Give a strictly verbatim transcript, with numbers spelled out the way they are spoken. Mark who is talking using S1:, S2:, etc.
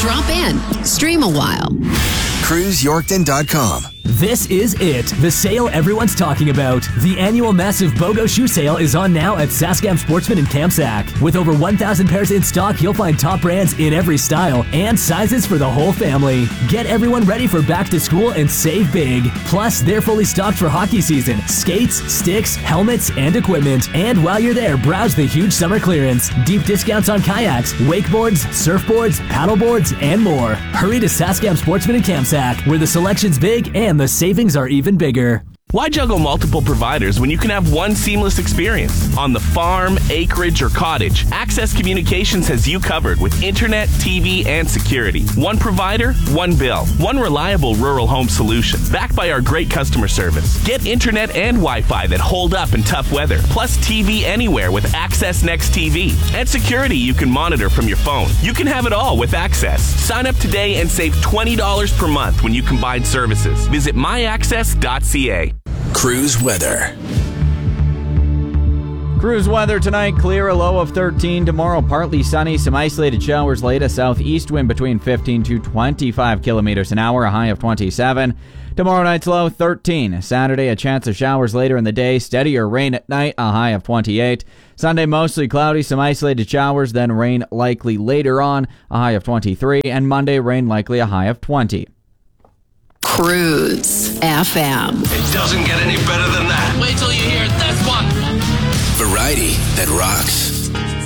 S1: Drop in, stream a while.
S2: Cruise Yorkton dot com.
S3: This is it, the sale everyone's talking about. The annual massive BOGO shoe sale is on now at Saskam Sportsman in Kamsack. With over one thousand pairs in stock, you'll find top brands in every style and sizes for the whole family. Get everyone ready for back to school and save big. Plus, they're fully stocked for hockey season. Skates, sticks, helmets, and equipment. And while you're there, browse the huge summer clearance. Deep discounts on kayaks, wakeboards, surfboards, paddleboards, and more. Hurry to Saskam Sportsman in Kamsack, where the selection's big and the savings are even bigger.
S4: Why juggle multiple providers when you can have one seamless experience? On the farm, acreage, or cottage, Access Communications has you covered with internet, T V, and security. One provider, one bill. One reliable rural home solution, backed by our great customer service. Get internet and Wi-Fi that hold up in tough weather, plus T V anywhere with Access Next T V. And security you can monitor from your phone. You can have it all with Access. Sign up today and save twenty dollars per month when you combine services. Visit my access dot c a.
S2: Cruise weather.
S5: Cruise weather tonight, clear, a low of thirteen. Tomorrow, partly sunny, some isolated showers late, a southeast wind between fifteen to twenty-five kilometers an hour, a high of twenty-seven. Tomorrow night's low, thirteen. Saturday, a chance of showers later in the day, steadier rain at night, a high of twenty-eight. Sunday, mostly cloudy, some isolated showers, then rain likely later on, a high of twenty-three. And Monday, rain likely, a high of twenty.
S1: Cruise F M.
S6: It doesn't get any better than that.
S7: Wait till you hear this one.
S2: Variety that rocks.